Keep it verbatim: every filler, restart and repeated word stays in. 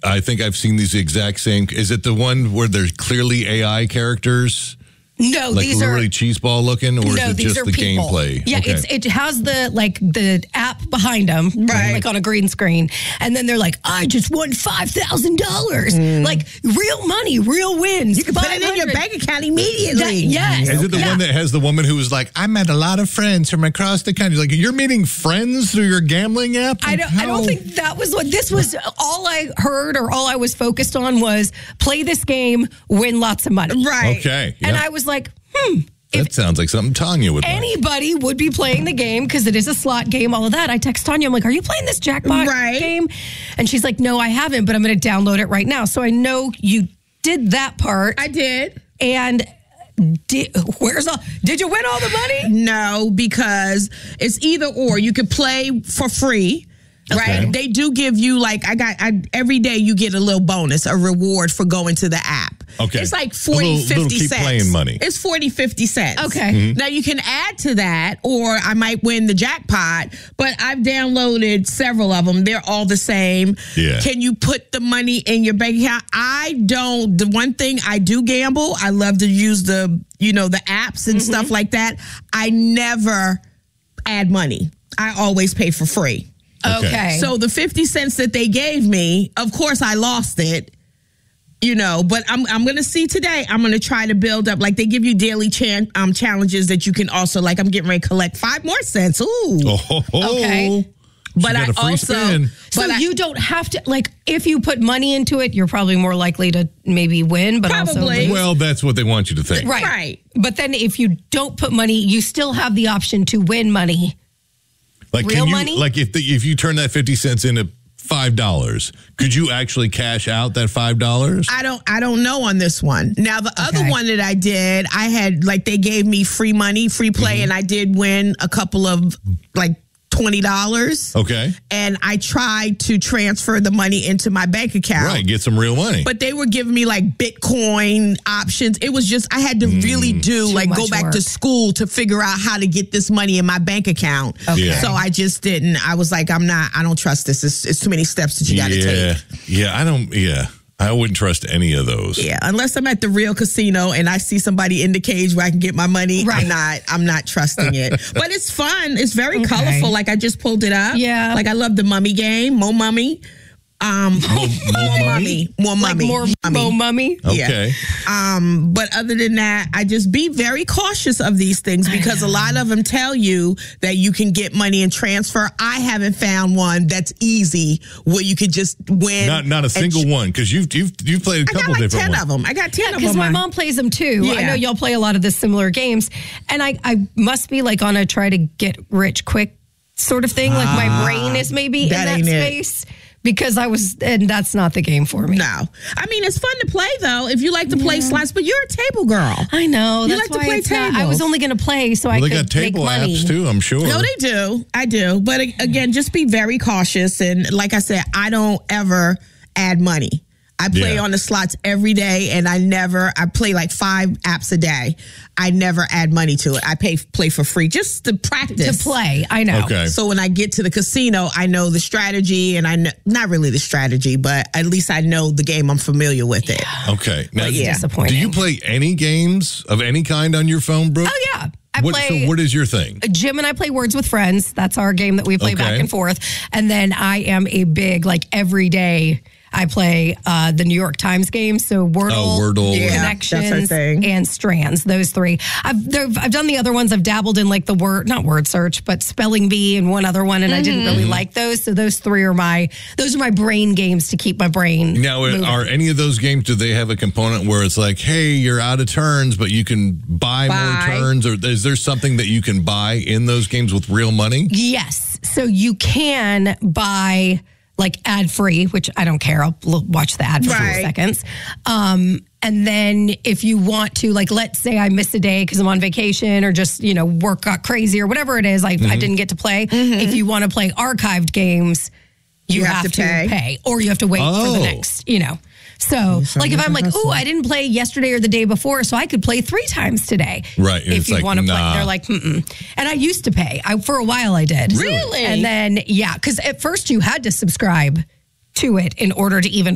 I think I've seen these exact same. Is it the one where there's clearly A I characters? No, like these really are cheeseball looking, or no, is it these just are the people. gameplay? Yeah, okay. it's it has the like the app behind them, right, like on a green screen, and then they're like, "I just won five thousand dollars, mm. like real money, real wins. You can put it in your bank account immediately." That, yes, is it the yeah. one that has the woman who was like, "I met a lot of friends from across the country"? Like, you're meeting friends through your gambling app? I don't. How? I don't think that was what this was. All I heard or all I was focused on was play this game, win lots of money. Right. Okay. And yeah. I was like, hmm. That if sounds like something Tanya would like. Anybody would be playing the game because it is a slot game, all of that. I text Tanya, I'm like, are you playing this jackpot right. game? And she's like, no, I haven't, but I'm going to download it right now. So I know you did that part. I did. And did, where's all, did you win all the money? No, because it's either or. You could play for free. Right. Okay. They do give you like I got I, every day you get a little bonus, a reward for going to the app. Okay. It's like forty, little, fifty little keep cents. playing money. It's forty, fifty cents. Okay. Mm-hmm. Now you can add to that, or I might win the jackpot, but I've downloaded several of them. They're all the same. Yeah. Can you put the money in your bank account? I don't. The one thing I do gamble, I love to use the, you know, the apps and mm-hmm. stuff like that. I never add money. I always pay for free. Okay. okay. So the fifty cents that they gave me, of course I lost it, you know, but I'm I'm going to see today. I'm going to try to build up, like they give you daily chan- um, challenges that you can also, like I'm getting ready to collect five more cents. Ooh. Oh, okay. But I also, spin. so but you I, don't have to, like, if you put money into it, you're probably more likely to maybe win, but Probably. also lose. Well, that's what they want you to think. Right. Right. But then if you don't put money, you still have the option to win money. Like, Real can you, money? like if the, if you turn that fifty cents into five dollars, could you actually cash out that five dollars? I don't I don't know on this one. Now the Okay. other one that I did, I had like they gave me free money, free play, Mm-hmm. and I did win a couple of like twenty dollars. Okay. And I tried to transfer the money into my bank account. Right, get some real money. But they were giving me like Bitcoin options. It was just, I had to really do Too like go much back work. to school to figure out how to get this money in my bank account. Okay. Yeah. So I just didn't. I was like, I'm not, I don't trust this. It's, it's too many steps that you got to yeah. take. Yeah, I don't, yeah. I wouldn't trust any of those. Yeah, unless I'm at the real casino and I see somebody in the cage where I can get my money, Right. I'm not. I'm not trusting it. But it's fun. It's very Okay. colorful. Like I just pulled it up. Yeah. Like I love the Mummy game, Mo Mummy. Um, Mo- Mo Mummy, more Like Mummy, more Mo mummy. Okay. Um, but other than that, I just be very cautious of these things because a lot of them tell you that you can get money and transfer. I haven't found one that's easy where you could just win. Not not a single ch- one, because you've you've you've played a I got couple like different ten ones. of them. I got ten of Because them. my on- mom plays them too. I Yeah. know y'all play a lot of the similar games. And I, I must be like on a try to get rich quick sort of thing. Like my brain is maybe in that that ain't it. space. Because I was, and that's not the game for me. No. I mean, it's fun to play, though, if you like to play slots, but you're a table girl. I know. You That's like to why play it's not- I tables. was only going to play so I Well, they could got table make money. apps too, I'm sure. No, they do. I do. But a- again, just be very cautious. And like I said, I don't ever add money. I play Yeah. on the slots every day, and I never, I play like five apps a day. I never add money to it. I pay play for free just to practice. To play, I know. Okay. So when I get to the casino, I know the strategy, and I know, not really the strategy, but at least I know the game. I'm familiar with it. Okay. Now, But yeah. Disappointing. do you play any games of any kind on your phone, Brooke? Oh, yeah. I What, play. so what is your thing? Jim and I play Words with Friends. That's our game that we play Okay. back and forth. And then I am a big, like, every day I play uh, the New York Times game. So Wordle, Oh, Wordle. Yeah, Connections, that's her thing. and Strands. Those three. I've there, I've done the other ones. I've dabbled in like the word, not word search, but spelling bee and one other one, and I didn't really like those. So those three are my those are my brain games to keep my brain. Now, moving. are any of those games, do they have a component where it's like, hey, you're out of turns, but you can buy, Buy. more turns? Or is there something that you can buy in those games with real money? Yes. So you can buy like ad free, which I don't care. I'll l- watch the ad for Right. four seconds. Um, and then if you want to, like, let's say I miss a day because I'm on vacation or just, you know, work got crazy or whatever it is, like I didn't get to play. If you want to play archived games, you, You have, have to, to pay. pay. or you have to wait for Oh. the next, you know. So, like, if I'm like, oh, I didn't play yesterday or the day before, so I could play three times today. Right, and If it's you like, want to nah. play, they're like, mm-mm. And I used to pay. I for a while I did. Really? And then, yeah, because at first you had to subscribe to it in order to even